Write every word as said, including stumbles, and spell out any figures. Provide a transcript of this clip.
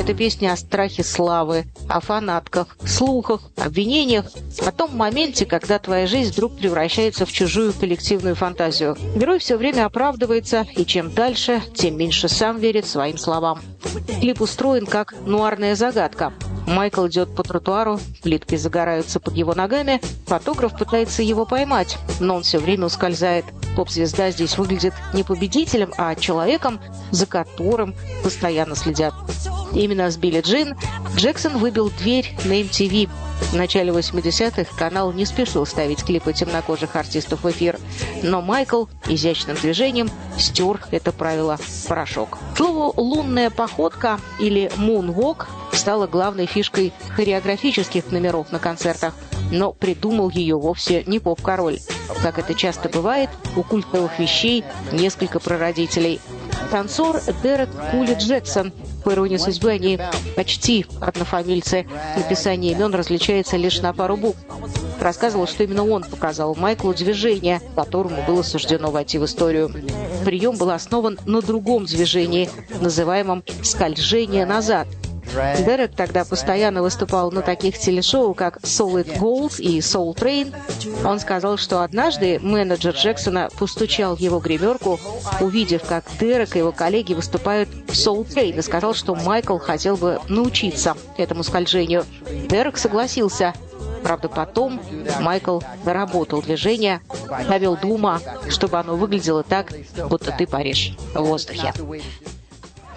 Это песня о страхе славы, о фанатках, слухах, обвинениях, о том моменте, когда твоя жизнь вдруг превращается в чужую коллективную фантазию. Герой все время оправдывается, и чем дальше, тем меньше сам верит своим словам. Клип устроен как нуарная загадка. Майкл идет по тротуару, плитки загораются под его ногами, фотограф пытается его поймать, но он все время ускользает. Поп-звезда здесь выглядит не победителем, а человеком, за которым постоянно следят. Именно с Билли Джин Джексон выбил дверь на эм ти ви. В начале восьмидесятых канал не спешил ставить клипы темнокожих артистов в эфир, но Майкл изящным движением стер это правило в порошок. К слову, лунная походка или moonwalk стала главной фишкой хореографических номеров на концертах, но придумал ее вовсе не поп-король. Как это часто бывает, у культовых вещей несколько прародителей. Танцор Дерек Кули Джексон. По иронии судьбы, они почти однофамильцы. Написание имен различается лишь на пару букв. Рассказывал, что именно он показал Майклу движение, которому было суждено войти в историю. Прием был основан на другом движении, называемом «скольжение назад». Дерек тогда постоянно выступал на таких телешоу, как Solid Gold и Soul Train. Он сказал, что однажды менеджер Джексона постучал в его гримерку, увидев, как Дерек и его коллеги выступают в Soul Train, и сказал, что Майкл хотел бы научиться этому скольжению. Дерек согласился. Правда, потом Майкл доработал движение, довел до ума, чтобы оно выглядело так, будто ты паришь в воздухе.